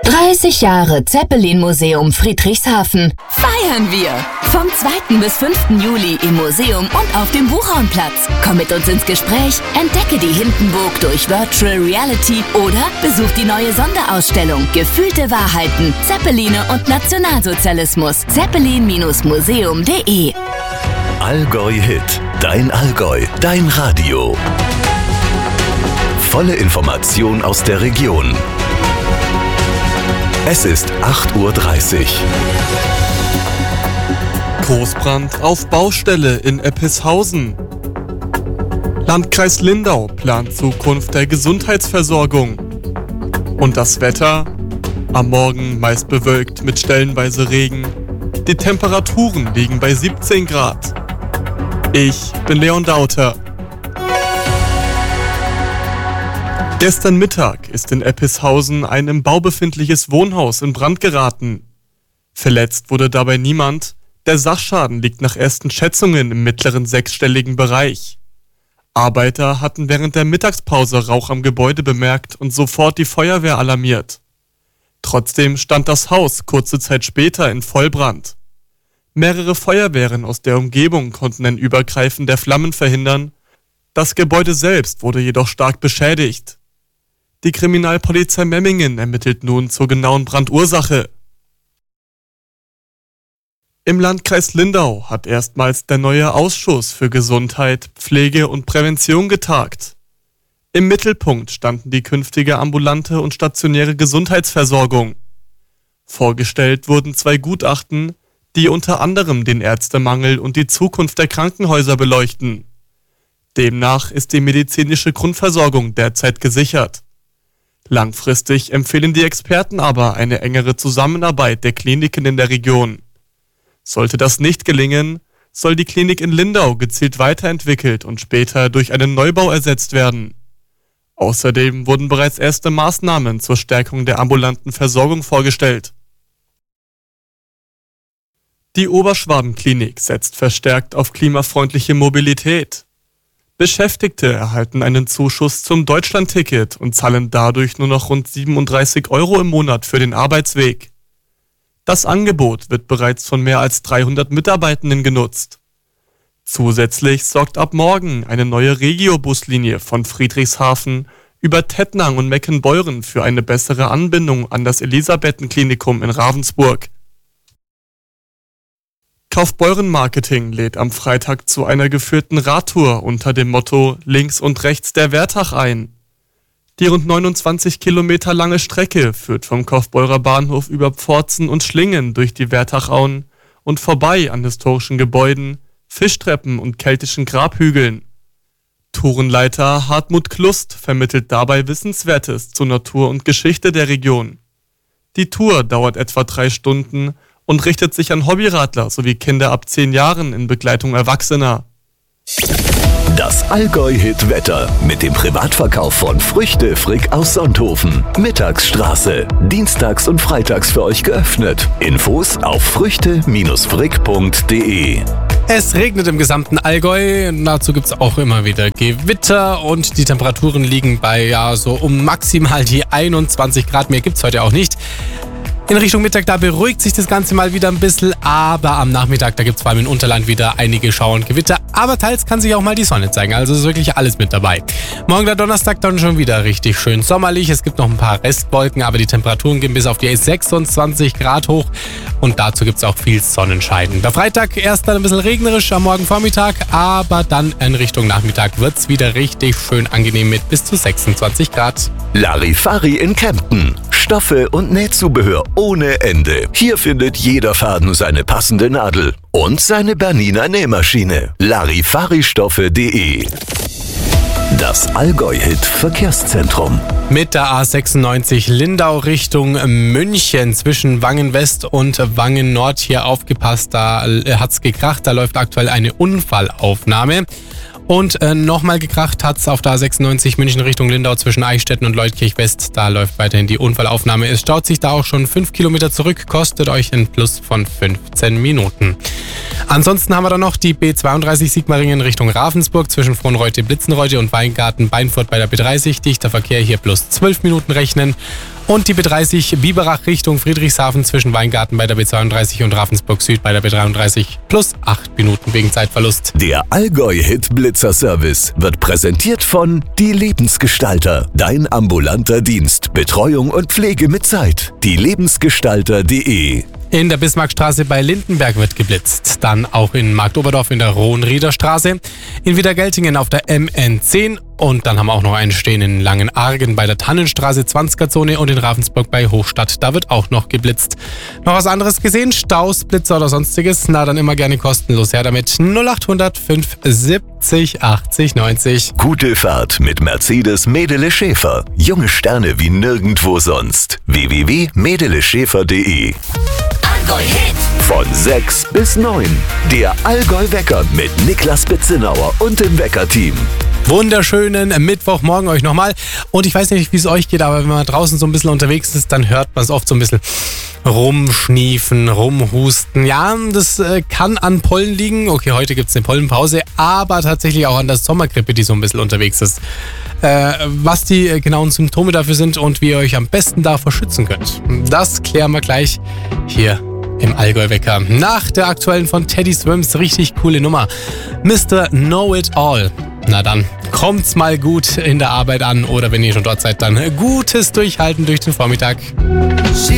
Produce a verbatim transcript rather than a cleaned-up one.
dreißig Jahre Zeppelin-Museum Friedrichshafen. Feiern wir! Vom zweiten bis fünften Juli im Museum und auf dem Buchhornplatz. Komm mit uns ins Gespräch, entdecke die Hindenburg durch Virtual Reality oder besuch die neue Sonderausstellung Gefühlte Wahrheiten, Zeppeline und Nationalsozialismus. zeppelin Bindestrich museum punkt de Allgäu Hit. Dein Allgäu. Dein Radio. Volle Information aus der Region. Es ist acht Uhr dreißig. Großbrand auf Baustelle in Eppishausen. Landkreis Lindau plant Zukunft der Gesundheitsversorgung. Und das Wetter? Am Morgen meist bewölkt mit stellenweise Regen. Die Temperaturen liegen bei siebzehn Grad. Ich bin Leon Dauter. Gestern Mittag ist in Eppishausen ein im Bau befindliches Wohnhaus in Brand geraten. Verletzt wurde dabei niemand. Der Sachschaden liegt nach ersten Schätzungen im mittleren sechsstelligen Bereich. Arbeiter hatten während der Mittagspause Rauch am Gebäude bemerkt und sofort die Feuerwehr alarmiert. Trotzdem stand das Haus kurze Zeit später in Vollbrand. Mehrere Feuerwehren aus der Umgebung konnten ein Übergreifen der Flammen verhindern. Das Gebäude selbst wurde jedoch stark beschädigt. Die Kriminalpolizei Memmingen ermittelt nun zur genauen Brandursache. Im Landkreis Lindau hat erstmals der neue Ausschuss für Gesundheit, Pflege und Prävention getagt. Im Mittelpunkt standen die künftige ambulante und stationäre Gesundheitsversorgung. Vorgestellt wurden zwei Gutachten, die unter anderem den Ärztemangel und die Zukunft der Krankenhäuser beleuchten. Demnach ist die medizinische Grundversorgung derzeit gesichert. Langfristig empfehlen die Experten aber eine engere Zusammenarbeit der Kliniken in der Region. Sollte das nicht gelingen, soll die Klinik in Lindau gezielt weiterentwickelt und später durch einen Neubau ersetzt werden. Außerdem wurden bereits erste Maßnahmen zur Stärkung der ambulanten Versorgung vorgestellt. Die Oberschwaben-Klinik setzt verstärkt auf klimafreundliche Mobilität. Beschäftigte erhalten einen Zuschuss zum Deutschlandticket und zahlen dadurch nur noch rund siebenunddreißig Euro im Monat für den Arbeitsweg. Das Angebot wird bereits von mehr als dreihundert Mitarbeitenden genutzt. Zusätzlich sorgt ab morgen eine neue Regio-Buslinie von Friedrichshafen über Tettnang und Meckenbeuren für eine bessere Anbindung an das Elisabethenklinikum in Ravensburg. Kaufbeuren Marketing lädt am Freitag zu einer geführten Radtour unter dem Motto Links und rechts der Wertach ein. Die rund neunundzwanzig Kilometer lange Strecke führt vom Kaufbeurer Bahnhof über Pforzen und Schlingen durch die Wertachauen und vorbei an historischen Gebäuden, Fischtreppen und keltischen Grabhügeln. Tourenleiter Hartmut Klust vermittelt dabei Wissenswertes zur Natur und Geschichte der Region. Die Tour dauert etwa drei Stunden und richtet sich an Hobbyradler sowie Kinder ab zehn Jahren in Begleitung Erwachsener. Das Allgäu-Hit-Wetter mit dem Privatverkauf von Früchte Frick aus Sonthofen. Mittagsstraße. Dienstags und freitags für euch geöffnet. Infos auf früchte Bindestrich frick punkt de. Es regnet im gesamten Allgäu. Dazu gibt es auch immer wieder Gewitter und die Temperaturen liegen bei ja so um maximal die einundzwanzig Grad. Mehr gibt es heute auch nicht. In Richtung Mittag, da beruhigt sich das Ganze mal wieder ein bisschen, aber am Nachmittag, da gibt es vor allem im Unterland wieder einige Schauer und Gewitter, aber teils kann sich auch mal die Sonne zeigen, also ist wirklich alles mit dabei. Morgen der Donnerstag dann schon wieder richtig schön sommerlich, es gibt noch ein paar Restwolken, aber die Temperaturen gehen bis auf die sechsundzwanzig Grad hoch und dazu gibt es auch viel Sonnenschein. Der Freitag erst dann ein bisschen regnerisch am Morgenvormittag, aber dann in Richtung Nachmittag wird es wieder richtig schön angenehm mit bis zu sechsundzwanzig Grad. Larifari in Kempten. Stoffe und Nähzubehör ohne Ende. Hier findet jeder Faden seine passende Nadel und seine Bernina Nähmaschine. Larifaristoffe punkt de. Das Allgäu-Hit Verkehrszentrum. Mit der A sechsundneunzig Lindau Richtung München zwischen Wangen West und Wangen Nord hier aufgepasst, da hat's gekracht, da läuft aktuell eine Unfallaufnahme. Und äh, nochmal gekracht hat's auf der A sechsundneunzig München Richtung Lindau zwischen Eichstätten und Leutkirch West. Da läuft weiterhin die Unfallaufnahme. Es staut sich da auch schon fünf Kilometer zurück, kostet euch ein Plus von fünfzehn Minuten. Ansonsten haben wir dann noch die B zweiunddreißig Sigmaringen Richtung Ravensburg zwischen Frohnreute, Blitzenreute und Weingarten Beinfurt bei der B dreißig. Dichter Verkehr hier plus plus zwölf Minuten rechnen. Und die B dreißig Biberach Richtung Friedrichshafen zwischen Weingarten bei der B zweiunddreißig und Ravensburg Süd bei der B dreiunddreißig plus acht Minuten wegen Zeitverlust. Der Allgäu-Hit Blitzer Service wird präsentiert von Die Lebensgestalter. Dein ambulanter Dienst. Betreuung und Pflege mit Zeit. die lebensgestalter punkt de. In der Bismarckstraße bei Lindenberg wird geblitzt. Dann auch in Marktoberdorf in der Rohnrieder Straße. In Wiedergeltingen auf der M N zehn. Und dann haben wir auch noch einen stehen in Langenargen bei der Tannenstraße zwanziger Zone und in Ravensburg bei Hochstadt. Da wird auch noch geblitzt. Noch was anderes gesehen? Staus, Blitzer oder sonstiges? Na, dann immer gerne kostenlos her damit. null acht null null fünf siebzig achtzig neunzig. Gute Fahrt mit Mercedes Medele Schäfer. Junge Sterne wie nirgendwo sonst. w w w punkt medele schäfer punkt de. Allgäu-Hit. Von sechs bis neun. Der Allgäu-Wecker mit Niklas Bitzenauer und dem Wecker-Team. Wunderschönen Mittwochmorgen euch nochmal. Und ich weiß nicht, wie es euch geht, aber wenn man draußen so ein bisschen unterwegs ist, dann hört man es oft so ein bisschen rumschniefen, rumhusten. Ja, das äh, kann an Pollen liegen. Okay, heute gibt es eine Pollenpause, aber tatsächlich auch an der Sommergrippe, die so ein bisschen unterwegs ist. Äh, was die äh, genauen Symptome dafür sind und wie ihr euch am besten davor schützen könnt, das klären wir gleich hier im Allgäu-Wecker. Nach der aktuellen von Teddy Swims, richtig coole Nummer. Mister Know It All. Na dann, kommt's mal gut in der Arbeit an oder wenn ihr schon dort seid, dann gutes Durchhalten durch den Vormittag.